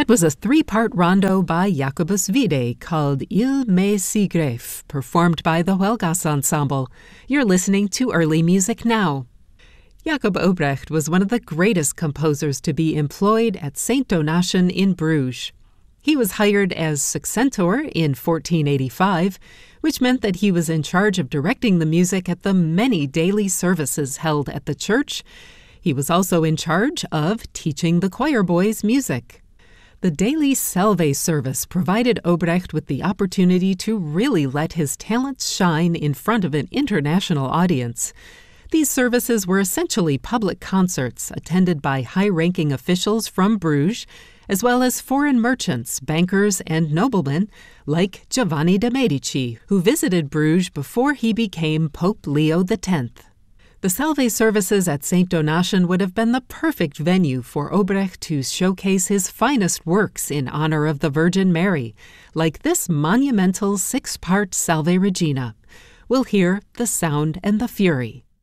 That was a three-part rondo by Jacobus Wiede called Il me si gref, performed by the Huelgas Ensemble. You're listening to Early Music Now. Jacob Obrecht was one of the greatest composers to be employed at St. Donatian in Bruges. He was hired as successor in 1485, which meant that he was in charge of directing the music at the many daily services held at the church. He was also in charge of teaching the choir boys music. The daily Salve service provided Obrecht with the opportunity to really let his talents shine in front of an international audience. These services were essentially public concerts attended by high-ranking officials from Bruges, as well as foreign merchants, bankers, and noblemen like Giovanni de' Medici, who visited Bruges before he became Pope Leo X. The Salve services at St. Donatian would have been the perfect venue for Obrecht to showcase his finest works in honor of the Virgin Mary, like this monumental 6-part Salve Regina. We'll hear The Sound and the Fury.